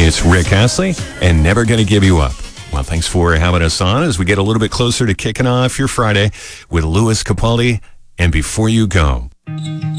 It's Rick Astley and Never Gonna Give You Up. Well, thanks for having us on as we get a little bit closer to kicking off your Friday with Louis Capaldi and Before You Go.